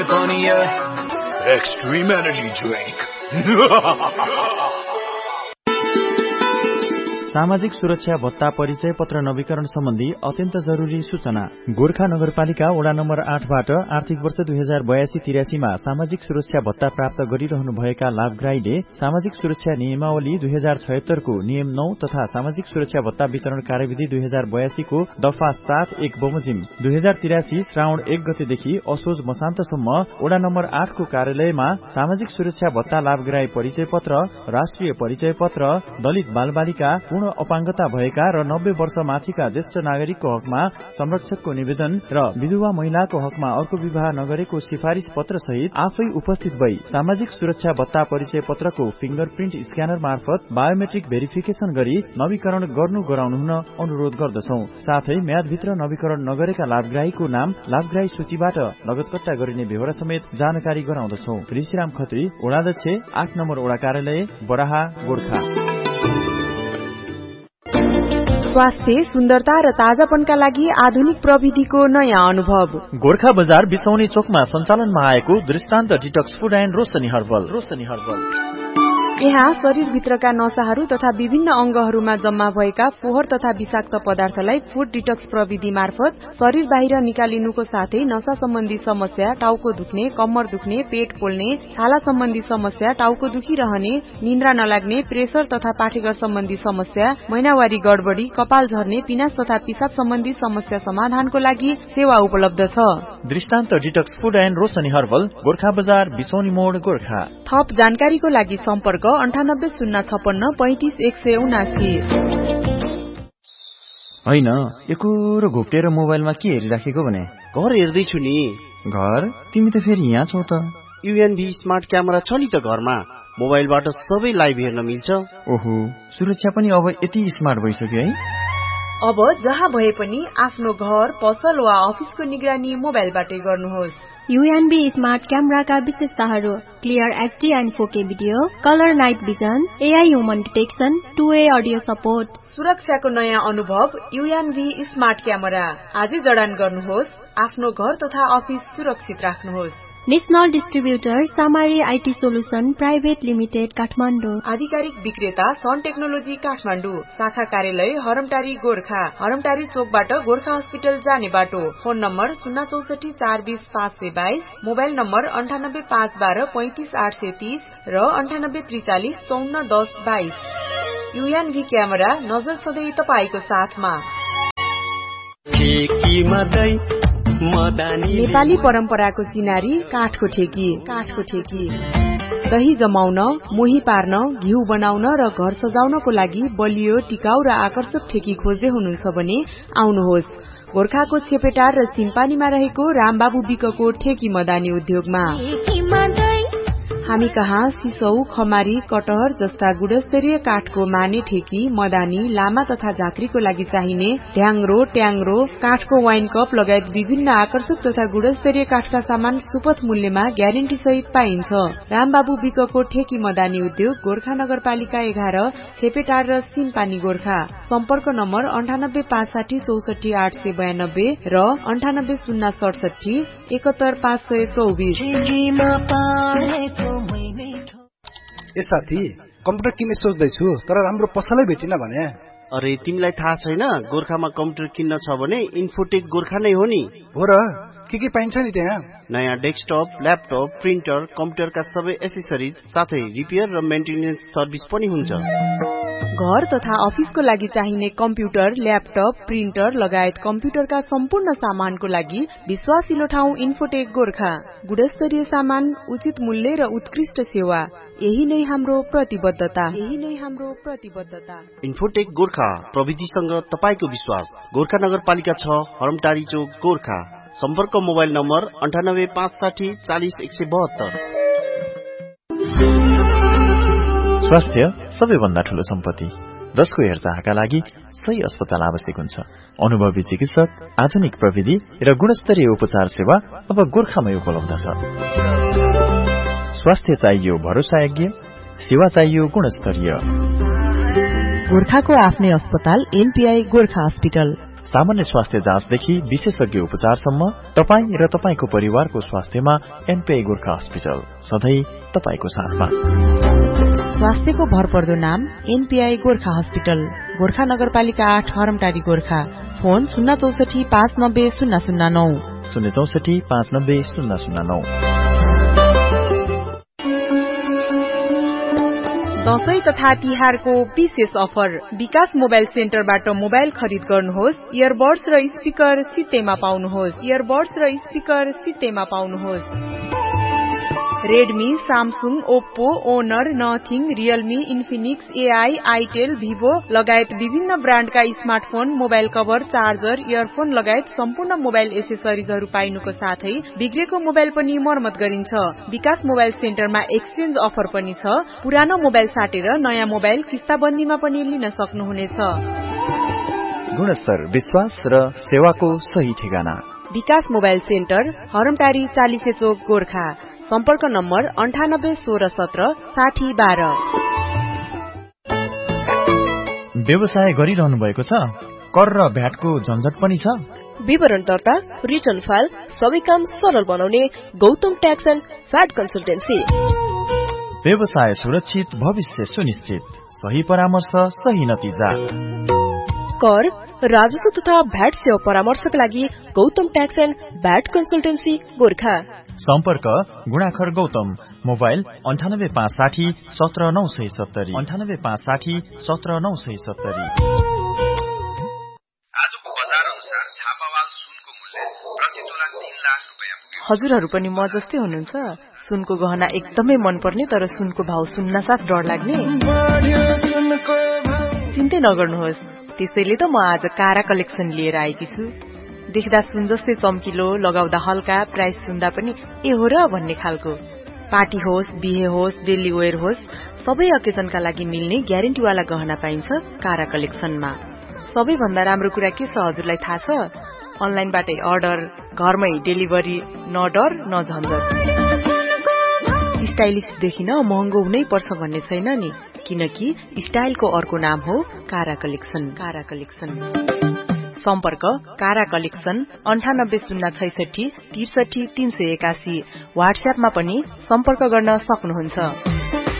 Extreme energy drink. सामाजिक सुरक्षा भत्ता परिचय पत्र नवीकरण सम्बन्धी अत्यन्त जरुरी सूचना। गोर्खा नगरपालिका वडा नम्बर 8 बाट आर्थिक वर्ष 2082-83 मा सामाजिक सुरक्षा भत्ता प्राप्त गरिरहनु भएका लाभग्राहीले सामाजिक सुरक्षा नियमावली 2076 को नियम 9 तथा सामाजिक सुरक्षा भत्ता वितरण कार्यविधि 2082 को दफा 7(1) बमोजिम 2083 श्रावण 1 गतेदेखि असोज मसान्तसम्म वडा नम्बर 8 को कार्यालयमा सामाजिक सुरक्षा भत्ता लाभग्राही परिचय पत्र, राष्ट्रिय परिचय पत्र, दलित बालबालिका, अपाङ्गता भएका र 90 वर्ष माथिका ज्येष्ठ नागरिकको हकमा संरक्षकको निवेदन र विधवा महिलाको हकमा अर्को विवाह नगरेको सिफारिश पत्र सहित आफै उपस्थित भई सामाजिक सुरक्षा भत्ता परिचय पत्रको फिंगरप्रिन्ट स्क्यानर मार्फत बायोमेट्रिक भेरिफिकेसन गरी नवीकरण गराउनु हुन अनुरोध गर्दछौं। साथै म्यादभित्र नवीकरण नगरेका लाभग्राहीको नाम लाभग्राही सूचीबाट लगतकट्टा गरिने बेहोरा समेत जानकारी गराउँदछौं। ऋषिराम खत्री, वडाध्यक्ष, 8 नम्बर वडा कार्यालय, बराहा, गोर्खा। स्वास्थ्य, सुन्दरता र ताजापनका लागि आधुनिक प्रविधिको नयाँ अनुभव। गोर्खा बजार बिसौनी चोकमा सञ्चालनमा आएको दृष्टान्त detox food and Roshni herbal. यहाँ शरीरभित्रका नसाहरू तथा विभिन्न अंगहरूमा जम्मा भएका फोहोर तथा विषाक्त पदार्थलाई फुड डिटक्स प्रविधि मार्फत शरीर बाहिर निकालिनुको साथै नसा सम्बन्धी समस्या, टाउको दुख्ने, कम्मर दुख्ने, पेट पोल्ने, छाला सम्बन्धी समस्या, टाउको दुखिरहने, निन्द्रा नलाग्ने, प्रेसर तथा पाठेघर सम्बन्धी समस्या, महिनावारी गडबडी, कपाल झर्ने, पिनास तथा पिसाब सम्बन्धी समस्या समाधानको लागि सेवा उपलब्ध छ। दृष्टान्त detox food and Roshni herbal, Gorkha बजार, बिसौनी मोड, गोर्खा। थप जानकारीको लागि सम्पर्क 98 056 35 179। हैन, एकोरो घोप्टेर मोबाइलमा के हेरिराखेको भने? घर हेर्दैछु नि। घर? तिमी त फेरि यहाँ छौ त। UNV स्मार्ट क्यामेरा छ नि त घरमा। मोबाइलबाट सबै लाइभ हेर्न मिल्छ। ओहो, सुरक्षा पनि अब यति स्मार्ट भइसक्यो है। अब जहाँ भए पनि आफ्नो घर, पसल वा अफिसको निगरानी मोबाइलबाटै गर्नुहोस्। UNV स्मार्ट क्यामेराका विशेषताहरू: clear HD and 4K video, colour night vision, AI human detection, 2way audio support. सुरक्षाको नयाँ अनुभव UNV स्मार्ट क्यामेरा। आजै जडान गर्नुहोस्। आफ्नो घर तथा अफिस सुरक्षित राख्नुहोस्। National distributor सामारी IT solution private limited, Kathmandu. आधिकारिक विक्रेता सन टेक्नोलोजी, काठमाडौँ। शाखा कार्यालय हरमटारी, गोर्खा। हरमटारी चोकबाट गोर्खा हस्पिटल जाने बाटो। फोन नम्बर 064 420 522, मोबाइल नम्बर 98 512 35 830 र 98 43 54 10 22। UNV क्यामेरा, नजर सधैँ तपाईको साथमा। नेपाली परम्पराको चिनारी काठको ठेकी। दही जमाउन, मोही पार्न, घिउ बनाउन र घर सजाउनको लागि बलियो, टिकाउ र आकर्षक ठेकी खोज्दै हुनुहुन्छ भने आउनुहोस् गोर्खाको छेपेटार र सिम्पानीमा रहेको रामबाबु विकको ठेकी मदानी उद्योगमा। हामी कहाँ सिसौ, खमारी, कटहर जस्ता गुणस्तरीय काठको माने ठेकी, मदानी, लामा तथा झाँक्रीको लागि चाहिने ढ्याङ्ग्रो, ट्याङ्ग्रो, काठको वाइन कप लगायत विभिन्न आकर्षक तथा गुणस्तरीय काठका सामान सुपथ मूल्यमा ग्यारेन्टी सहित पाइन्छ। रामबाबु विकको ठेकी मदानी उद्योग, गोर्खा नगरपालिका 11, छेपेटार र सिम्पानी, गोर्खा। सम्पर्क नम्बर 98 560 64 892 र 98 067 71 524। ए साथी, कम्प्युटर किन्ने सोच्दैछु तर राम्रो पसलै भेटिन भने। अरे तिमीलाई थाहा छैन, गोर्खामा कम्प्युटर किन्न छ भने इन्फोटेक गोर्खा नै हो नि। हो र? के पाइन्छ नि त्यहाँ? नयाँ डेस्कटप, ल्यापटप, प्रिन्टर, कम्प्युटरका सबै एसेसरिज साथै रिपेयर र मेन्टेनेन्स सर्भिस पनि हुन्छ। घर तथा अफिसको लागि चाहिने कम्प्युटर, ल्यापटप, प्रिन्टर लगायत कम्प्युटरका सम्पूर्ण सामानको लागि विश्वासिलो ठाउँ इन्फोटेक गोर्खा। गुणस्तरीय सामान, उचित मूल्य र उत्कृष्ट सेवा, यही नै हाम्रो प्रतिबद्धता। इन्फोटेक गोर्खा, प्रविधिसँग तपाईको विश्वास। गोर्खा नगरपालिका 6, हरमटारी चोक, गोर्खा। सम्पर्क मोबाइल नम्बर 98 560 40 172। स्वास्थ्य सबैभन्दा ठूलो सम्पत्ति, जसको हेरचाहका लागि सही अस्पताल आवश्यक हुन्छ। अनुभवी चिकित्सक, आधुनिक प्रविधि र गुणस्तरीय उपचार सेवा अब गोर्खामै उपलब्ध छ। स्वास्थ्य चाहियो भरोसायोग्य, सेवा चाहियो गुणस्तरीय। गोर्खाको आफ्नै अस्पताल, NPI गोर्खा हस्पिटल। सामान्य स्वास्थ्य जाँचदेखि विशेषज्ञ उपचारसम्म तपाई र तपाईको परिवारको स्वास्थ्यमा एनपीआई गोर्खा अस्पताल सधैं तपाईको साथमा। स्वास्थ्यको भरपर्दो नाम एनपीआई गोर्खा अस्पताल, गोर्खा नगरपालिका 8 हरमटारी गोर्खा। फोन 064 590 009 064 590 009। दशैं तथा तिहारको विशेष अफर विकास मोबाइल सेन्टरबाट मोबाइल खरिद गर्नुहोस्। इयरबड्स र स्पिकर सित्तैमा पाउनुहोस्। Redmi, Samsung, Oppo, owner, nothing, Realme, Infinix, AI, Itel, Vivo लगायत विभिन्न ब्रान्डका smartphone, mobile cover, charger, earphone लगायत सम्पूर्ण मोबाइल एसेसरिजहरू पाइनुको साथै बिग्रेको मोबाइल पनि मर्मत गरिन्छ। विकास मोबाइल सेन्टरमा एक्सचेन्ज अफर पनि छ। पुरानो मोबाइल साटेर नयाँ मोबाइल किस्ताबन्दीमा पनि लिन सक्नुहुनेछ। गुणस्तर, विश्वास र सेवाको सही ठेगाना विकास मोबाइल सेन्टर, हरमटारी 40 चोक गोर्खा। सम्पर्क नम्बर 98 16 17 60 12। व्यवसाय गरिरहनु भएको छ? कर र भ्याटको झन्झट पनि छ? विवरण दर्ता, रिटर्न फाइल सबै काम सरल बनाउने Gautam tax and VAT consultancy. व्यवसाय सुरक्षित, भविष्य सुनिश्चित, सही परामर्श, सही नतिजा। कर, राजस्व तथा भ्याट सेवा परामर्शका लागि Gautam tax and VAT consultancy Gorkha. सम्पर्क गुणाखर गौतम, मोबाइल 98 560 17 970 98 560 17 970। आजको बजार अनुसार छापावाल सुनको मूल्य प्रति तोला 3 लाख रुपैयाँ पुग्यो। हजुरहरू पनि म जस्तै हुनुहुन्छ? सुनको गहना एकदमै मनपर्ने तर सुनको भाव सुन्नासाथ डर लाग्ने? चिन्तै नगर्नुहोस्, त्यसैले त म आज कारा कलेक्सन लिएर आएकी छु। देख्दा सुन जस्तै चम्किलो, लगाउँदा हल्का, प्राइस सुन्दा पनि ए हो र भन्ने खालको। पार्टी होस्, बिहे होस्, डेली वेयर होस्, सबै अकेजनका लागि मिल्ने ग्यारेन्टीवाला गहना पाइन्छ कारा कलेक्सनमा। सबैभन्दा राम्रो कुरा के छ हजुरलाई थाहा छ? अनलाइनबाटै अर्डर, घरमै डेलिभरी, न डर न झन्झट। स्टाइलिश देखिन महँगो हुनै पर्छ भन्ने छैन नि, किनकि स्टाइलको अर्को नाम हो कारा कलेक्सन। सम्पर्क कारा कलेक्सन 98 066 63 381। व्हाट्सएपमा पनि सम्पर्क गर्न सक्नुहुन्छ।